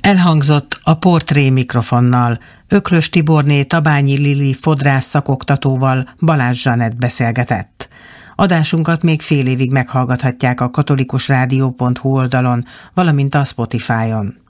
Elhangzott a Portré mikrofonnal. Ökrös Tiborné Tabányi Lili fodrász szakoktatóval Balázs Zsanett beszélgetett. Adásunkat még fél évig meghallgathatják a katolikusrádió.hu oldalon, valamint a Spotify-on.